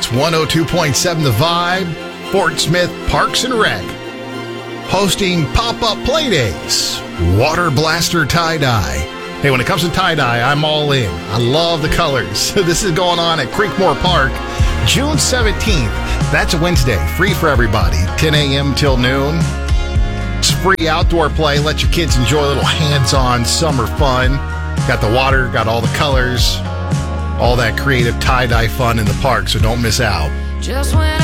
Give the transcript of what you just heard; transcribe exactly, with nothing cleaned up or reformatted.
It's one oh two point seven The Vibe, Fort Smith Parks and Rec, hosting pop-up play days, Water Blaster Tie-Dye. Hey, when it comes to tie-dye, I'm all in. I love the colors. This is going on at Creekmore Park, June seventeenth. That's a Wednesday, free for everybody, ten a.m. till noon. It's free outdoor play. Let your kids enjoy a little hands-on summer fun. Got the water, got all the colors, all that creative tie-dye fun in the park, so don't miss out. Just when